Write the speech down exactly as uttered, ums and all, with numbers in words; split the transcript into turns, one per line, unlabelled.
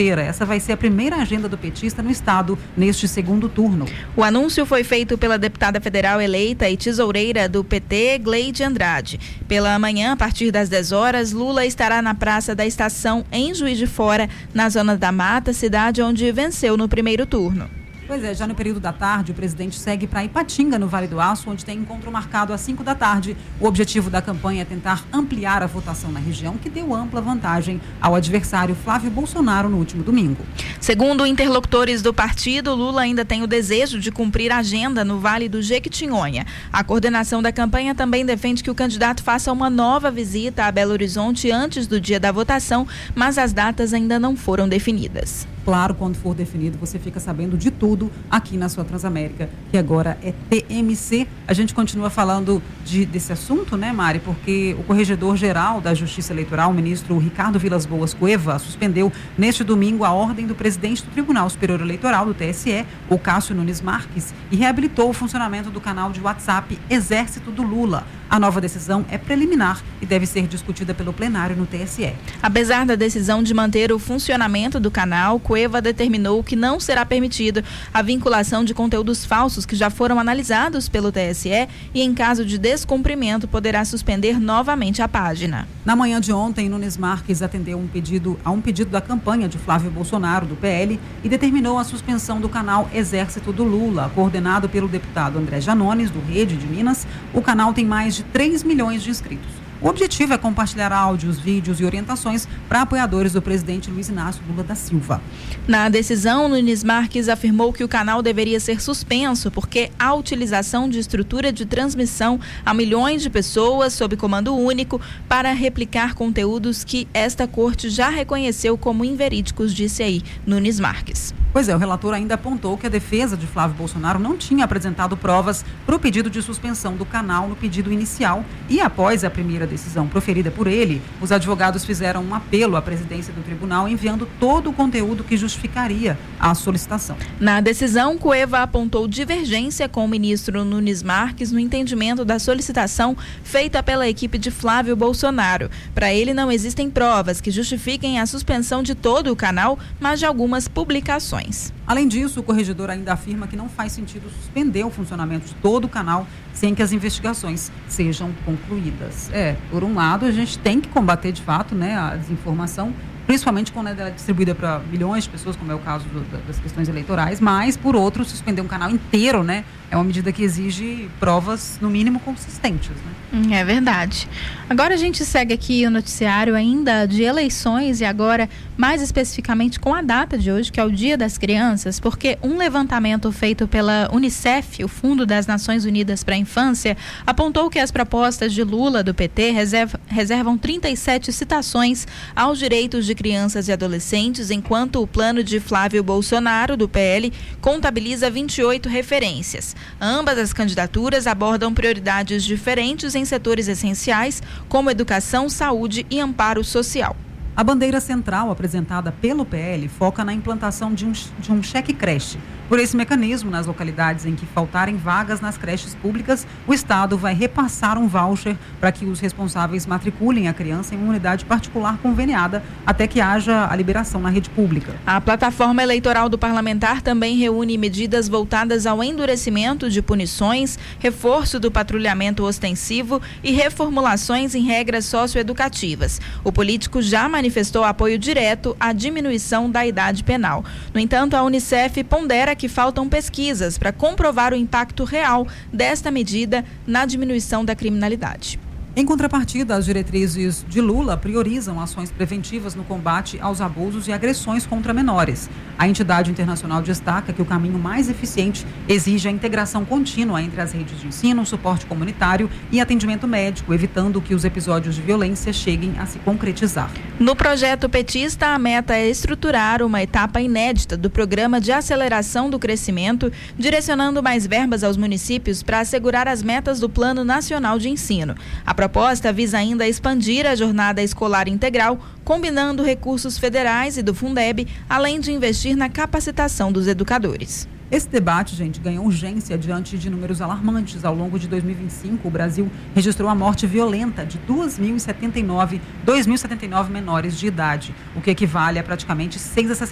quinta-feira. Essa vai ser a primeira agenda do petista no estado neste segundo turno.
O anúncio foi feito pela deputada federal eleita e tesoureira do P T, Gleide Andrade. Pela manhã, a partir das dez horas, Lula estará na Praça da Estação, em Juiz de Fora, na Zona da Mata, cidade onde venceu no primeiro turno.
Pois é, já no período da tarde, o presidente segue para Ipatinga, no Vale do Aço, onde tem encontro marcado às cinco da tarde. O objetivo da campanha é tentar ampliar a votação na região, que deu ampla vantagem ao adversário Flávio Bolsonaro no último domingo.
Segundo interlocutores do partido, Lula ainda tem o desejo de cumprir a agenda no Vale do Jequitinhonha. A coordenação da campanha também defende que o candidato faça uma nova visita a Belo Horizonte antes do dia da votação, mas as datas ainda não foram definidas.
Claro, quando for definido, você fica sabendo de tudo aqui na sua Transamérica, que agora é T M C. A gente continua falando de, desse assunto, né, Mari? Porque o Corregedor-Geral da Justiça Eleitoral, o ministro Ricardo Vilas Boas Cueva, suspendeu neste domingo a ordem do presidente do Tribunal Superior Eleitoral, do T S E, o Cássio Nunes Marques, e reabilitou o funcionamento do canal de WhatsApp Exército do Lula. A nova decisão é preliminar e deve ser discutida pelo plenário no T S E.
Apesar da decisão de manter o funcionamento do canal, Cueva determinou que não será permitido a vinculação de conteúdos falsos que já foram analisados pelo T S E e, em caso de descumprimento, poderá suspender novamente a página.
Na manhã de ontem, Nunes Marques atendeu um pedido, a um pedido da campanha de Flávio Bolsonaro, do P L, e determinou a suspensão do canal Exército do Lula, coordenado pelo deputado André Janones, do Rede de Minas. O canal tem mais de três milhões de inscritos. O objetivo é compartilhar áudios, vídeos e orientações para apoiadores do presidente Luiz Inácio Lula da Silva.
Na decisão, Nunes Marques afirmou que o canal deveria ser suspenso porque a utilização de estrutura de transmissão a milhões de pessoas sob comando único para replicar conteúdos que esta corte já reconheceu como inverídicos, disse aí Nunes Marques.
Pois é, o relator ainda apontou que a defesa de Flávio Bolsonaro não tinha apresentado provas para o pedido de suspensão do canal no pedido inicial e, após a primeira decisão proferida por ele, os advogados fizeram um apelo à presidência do tribunal enviando todo o conteúdo que justificaria a solicitação.
Na decisão, Cueva apontou divergência com o ministro Nunes Marques no entendimento da solicitação feita pela equipe de Flávio Bolsonaro. Para ele, não existem provas que justifiquem a suspensão de todo o canal, mas de algumas publicações.
Além disso, o corregedor ainda afirma que não faz sentido suspender o funcionamento de todo o canal sem que as investigações sejam concluídas. É, por um lado, a gente tem que combater de fato, né, a desinformação, principalmente quando ela é distribuída para milhões de pessoas, como é o caso do, das questões eleitorais, mas, por outro, suspender um canal inteiro, né, é uma medida que exige provas, no mínimo, consistentes, né?
É verdade. Agora a gente segue aqui o noticiário ainda de eleições e agora mais especificamente com a data de hoje, que é o Dia das Crianças, porque um levantamento feito pela Unicef, o Fundo das Nações Unidas para a Infância, apontou que as propostas de Lula do P T reserva, reservam trinta e sete citações aos direitos de crianças e adolescentes, enquanto o plano de Flávio Bolsonaro, do P L, contabiliza vinte e oito referências. Ambas as candidaturas abordam prioridades diferentes em setores essenciais, como educação, saúde e amparo social.
A bandeira central apresentada pelo P L foca na implantação de um, de um cheque creche. Por esse mecanismo, nas localidades em que faltarem vagas nas creches públicas, o Estado vai repassar um voucher para que os responsáveis matriculem a criança em uma unidade particular conveniada até que haja a liberação na rede pública.
A plataforma eleitoral do parlamentar também reúne medidas voltadas ao endurecimento de punições, reforço do patrulhamento ostensivo e reformulações em regras socioeducativas. O político já manifestou apoio direto à diminuição da idade penal. No entanto, a Unicef pondera que faltam pesquisas para comprovar o impacto real desta medida na diminuição da criminalidade.
Em contrapartida, as diretrizes de Lula priorizam ações preventivas no combate aos abusos e agressões contra menores. A entidade internacional destaca que o caminho mais eficiente exige a integração contínua entre as redes de ensino, suporte comunitário e atendimento médico, evitando que os episódios de violência cheguem a se concretizar.
No projeto petista, a meta é estruturar uma etapa inédita do Programa de Aceleração do Crescimento, direcionando mais verbas aos municípios para assegurar as metas do Plano Nacional de Ensino. A A proposta visa ainda expandir a jornada escolar integral, combinando recursos federais e do Fundeb, além de investir na capacitação dos educadores.
Esse debate, gente, ganhou urgência diante de números alarmantes. Ao longo de dois mil e vinte e cinco, o Brasil registrou a morte violenta de dois mil e setenta e nove menores de idade, o que equivale a praticamente seis assassinatos